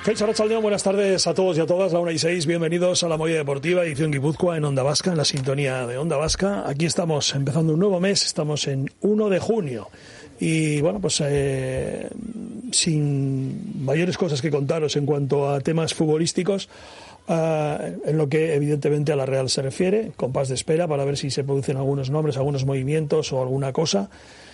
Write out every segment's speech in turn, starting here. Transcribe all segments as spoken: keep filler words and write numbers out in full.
Kaixo Arratsaldeon, buenas tardes a todos y a todas, la una y seis, bienvenidos a la Movida Deportiva, edición Guipúzcoa en Onda Vasca, en la sintonía de Onda Vasca. Aquí estamos empezando un nuevo mes, estamos en uno de junio y bueno, pues eh, sin mayores cosas que contaros en cuanto a temas futbolísticos, Uh, en lo que evidentemente a la Real se refiere, compás de espera para ver si se producen algunos nombres, algunos movimientos o alguna cosa.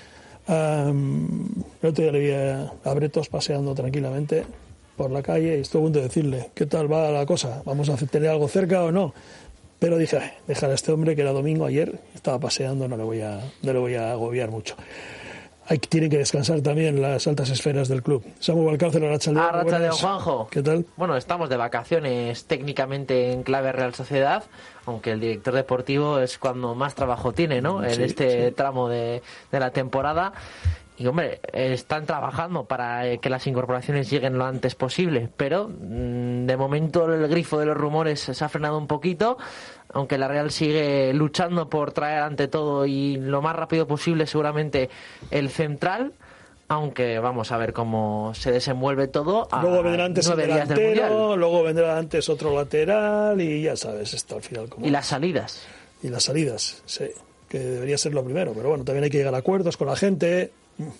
Um, el otro día le vi a, a Bretos paseando tranquilamente por la calle y estuve a punto de decirle ¿qué tal va la cosa? ¿Vamos a tener algo cerca o no? Pero dije, eh, dejar a este hombre que era domingo ayer, estaba paseando, no le voy a, no le voy a agobiar mucho. Hay, tienen que descansar también las altas esferas del club. Samu Valcárcel, Arratsaldeon. Arratsaldeon, Juanjo. ¿Qué tal? Bueno, estamos de vacaciones técnicamente en clave Real Sociedad, aunque el director deportivo es cuando más trabajo tiene, ¿no? En sí, este sí. tramo de, de la temporada. Y, hombre, están trabajando para que las incorporaciones lleguen lo antes posible, pero de momento el grifo de los rumores se ha frenado un poquito, aunque la Real sigue luchando por traer ante todo y lo más rápido posible seguramente el central, aunque vamos a ver cómo se desenvuelve todo. A luego vendrá antes el delantero, del luego vendrá antes otro lateral y ya sabes esto al final. Como y las salidas. Y las salidas, sí, que debería ser lo primero, pero bueno, también hay que llegar a acuerdos con la gente.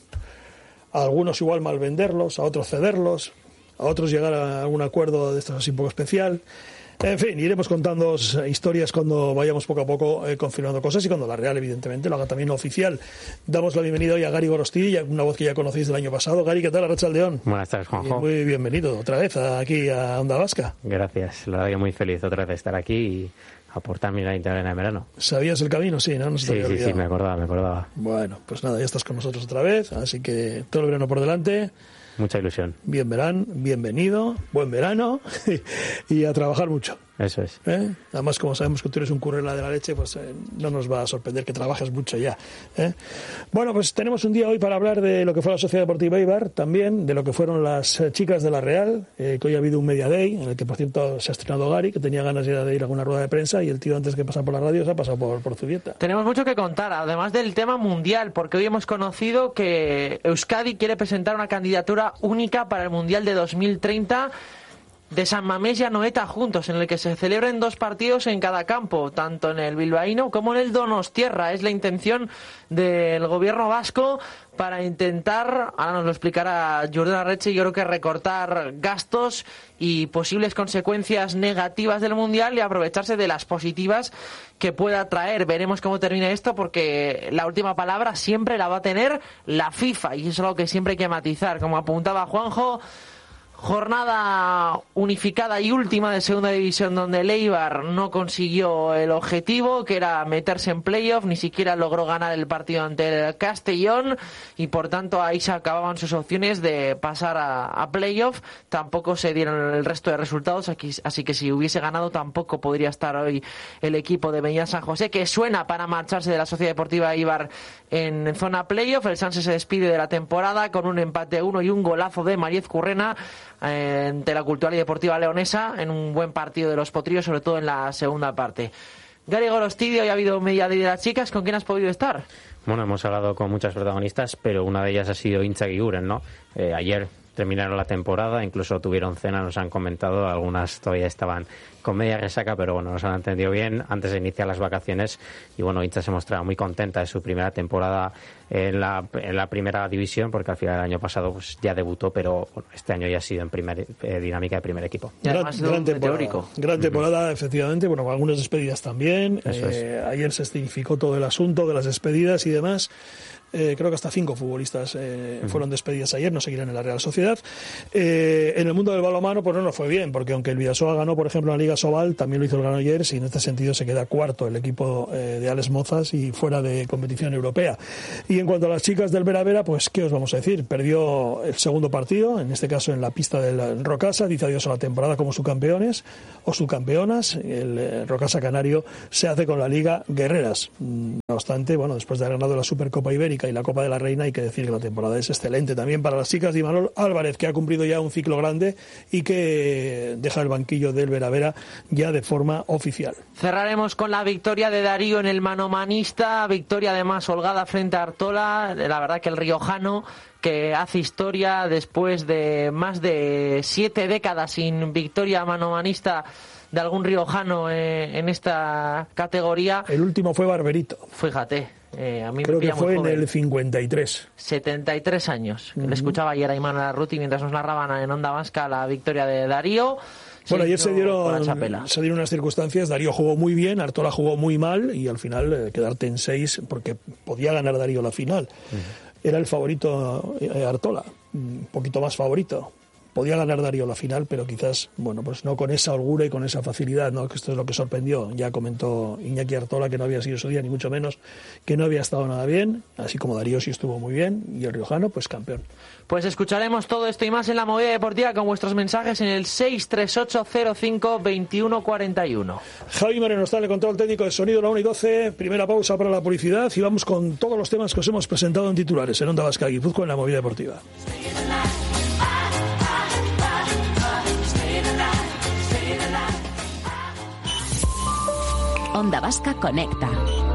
A algunos igual mal venderlos, a otros cederlos, a otros llegar a algún acuerdo de estos así un poco especial. En fin, iremos contando historias cuando vayamos poco a poco eh, confirmando cosas y cuando la Real evidentemente lo haga también oficial. Damos la bienvenida hoy a Gary Gorostidi, una voz que ya conocéis del año pasado. Gary, ¿qué tal? Arratsaldeon. Buenas tardes, Juanjo. Muy bienvenido otra vez aquí a Onda Vasca. Gracias, la verdad que muy feliz otra vez de estar aquí y aportar mi granito de arena de verano. ¿Sabías el camino? Sí, ¿no? no sí, sí, sí, me acordaba, me acordaba. Bueno, pues nada, ya estás con nosotros otra vez, así que todo el verano por delante. Mucha ilusión. Bien verano, bienvenido, buen verano y a trabajar mucho. Eso es. ¿Eh? Además, como sabemos que tú eres un currela de la leche, pues eh, no nos va a sorprender que trabajes mucho ya. ¿eh? Bueno, pues tenemos un día hoy para hablar de lo que fue la Sociedad Deportiva Eibar, también de lo que fueron las eh, chicas de la Real, eh, que hoy ha habido un Media Day, en el que por cierto se ha estrenado Gary, que tenía ganas ya de ir a alguna rueda de prensa, y el tío antes que pasar por la radio se ha pasado por, por Zubieta. Tenemos mucho que contar, además del tema mundial, porque hoy hemos conocido que Euskadi quiere presentar una candidatura única para el Mundial de dos mil treinta de San Mamés y Anoeta juntos, en el que se celebren dos partidos en cada campo, tanto en el bilbaíno como en el Donostierra. Es la intención del gobierno vasco para intentar, ahora nos lo explicará Jordan Arretxe, yo creo que recortar gastos y posibles consecuencias negativas del Mundial y aprovecharse de las positivas que pueda traer. Veremos cómo termina esto, porque la última palabra siempre la va a tener la FIFA, y eso es algo que siempre hay que matizar. Como apuntaba Juanjo, jornada unificada y última de segunda división, donde el Eibar no consiguió el objetivo, que era meterse en playoff, ni siquiera logró ganar el partido ante el Castellón y por tanto ahí se acababan sus opciones de pasar a, a playoff. Tampoco se dieron el resto de resultados, aquí, así que si hubiese ganado tampoco podría estar hoy el equipo de Beñat San José, que suena para marcharse de la Sociedad Deportiva Eibar en zona playoff. El Sanse se despide de la temporada con un empate a uno y un golazo de Mariez Currena ante la Cultural y Deportiva Leonesa en un buen partido de los potrillos, sobre todo en la segunda parte. Gary Gorostidi, hoy ha habido media de las chicas. ¿Con quién has podido estar? Bueno, hemos hablado con muchas protagonistas, pero una de ellas ha sido Intza Guiguren, ¿no? Eh, ayer terminaron la temporada, incluso tuvieron cena, nos han comentado, algunas todavía estaban con media resaca, pero bueno, nos han entendido bien antes de iniciar las vacaciones. Y bueno, Intza se mostraba muy contenta de su primera temporada en la, en la primera división, porque al final del año pasado pues ya debutó, pero bueno, este año ya ha sido en primer, eh, dinámica de primer equipo. Y además, gran, gran temporada, teórico. Gran temporada, uh-huh. efectivamente, bueno, con algunas despedidas también. Eh, ayer se escenificó todo el asunto de las despedidas y demás. Eh, creo que hasta cinco futbolistas eh, uh-huh. fueron despedidas ayer, no seguirán en la Real Sociedad. Eh, en el mundo del balonmano pues no nos fue bien, porque aunque el Bidasoa ganó, por ejemplo, en la Liga Sobal, también lo hizo el Granollers, y en este sentido se queda cuarto el equipo eh, de Alex Mozas y fuera de competición europea. Y en cuanto a las chicas del Vera Vera, pues qué os vamos a decir, perdió el segundo partido, en este caso en la pista del Rocasa, dice adiós a la temporada como subcampeones o subcampeonas. El eh, Rocasa Canario se hace con la Liga Guerreras. No obstante, bueno, después de haber ganado la Supercopa Ibérica América y la Copa de la Reina, hay que decir que la temporada es excelente también para las chicas de Imanol Álvarez, que ha cumplido ya un ciclo grande y que deja el banquillo del Veravera ya de forma oficial. Cerraremos con la victoria de Darío en el manomanista, victoria además holgada frente a Artola. La verdad que el riojano, que hace historia después de más de siete décadas sin victoria manomanista de algún riojano eh, en esta categoría. El último fue Barberito. Fíjate, eh, a mí creo me que fue en joven. el cincuenta y tres. setenta y tres años. Uh-huh. Le escuchaba ayer a Imanol Arruti mientras nos narraban en Onda Vasca la victoria de Darío. Bueno, ayer se dieron, se dieron unas circunstancias. Darío jugó muy bien, Artola jugó muy mal y al final eh, quedarte en seis, porque podía ganar Darío la final. Uh-huh. Era el favorito eh, Artola, un poquito más favorito. Podía ganar Darío la final, pero quizás, bueno, pues no con esa holgura y con esa facilidad, ¿no? Que esto es lo que sorprendió. Ya comentó Iñaki Artola que no había sido su día, ni mucho menos, que no había estado nada bien, así como Darío sí estuvo muy bien, y el riojano, pues campeón. Pues escucharemos todo esto y más en la Movida Deportiva con vuestros mensajes en el seis tres ocho cero cinco dos uno cuatro uno. Javi Moreno está en el control técnico de sonido, la una y doce. Primera pausa para la publicidad y vamos con todos los temas que os hemos presentado en titulares en Onda Vasca, Guipúzcoa, en la Movida Deportiva. Onda Vasca Conecta.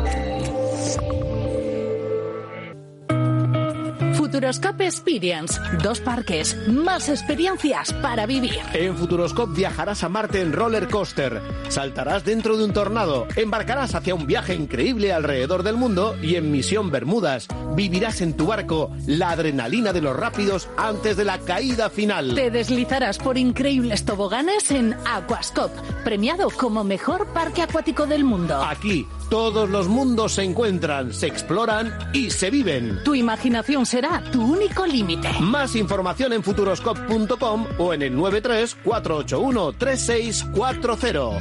Futuroscope Experience. Dos parques, más experiencias para vivir. En Futuroscope viajarás a Marte en roller coaster, saltarás dentro de un tornado, embarcarás hacia un viaje increíble alrededor del mundo y en Misión Bermudas vivirás en tu barco la adrenalina de los rápidos antes de la caída final. Te deslizarás por increíbles toboganes en Aquascope, premiado como mejor parque acuático del mundo. Aquí todos los mundos se encuentran, se exploran y se viven. Tu imaginación será tu único límite. Más información en futuroscope punto com o en el nueve tres cuatro ocho uno tres seis cuatro cero.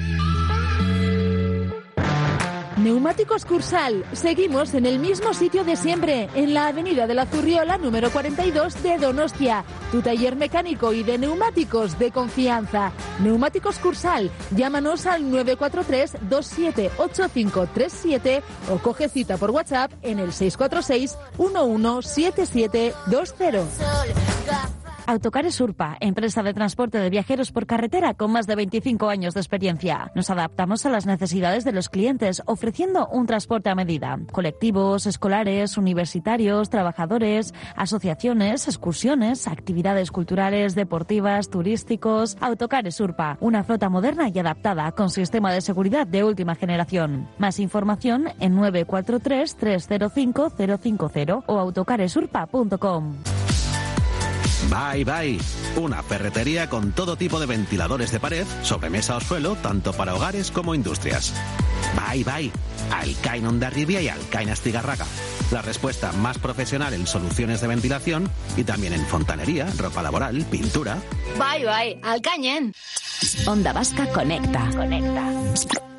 Neumáticos Cursal. Seguimos en el mismo sitio de siempre, en la avenida de la Zurriola número cuarenta y dos de Donostia. Tu taller mecánico y de neumáticos de confianza. Neumáticos Cursal. Llámanos al nueve cuatro tres dos siete ocho cinco tres siete o coge cita por WhatsApp en el seis cuatro seis uno uno siete siete dos cero. Autocares Urpa, empresa de transporte de viajeros por carretera con más de veinticinco años de experiencia. Nos adaptamos a las necesidades de los clientes, ofreciendo un transporte a medida. Colectivos, escolares, universitarios, trabajadores, asociaciones, excursiones, actividades culturales, deportivas, turísticos. Autocares Urpa, una flota moderna y adaptada con sistema de seguridad de última generación. Más información en nueve cuatro tres tres cero cinco cero cinco cero o autocaresurpa punto com. Bye Bye, una ferretería con todo tipo de ventiladores de pared, sobremesa o suelo, tanto para hogares como industrias. Bye Bye, Alcain Hondarribia y Alcain Astigarraga. La respuesta más profesional en soluciones de ventilación y también en fontanería, ropa laboral, pintura. Bye Bye, Alcañen. Onda Vasca Conecta. Conecta.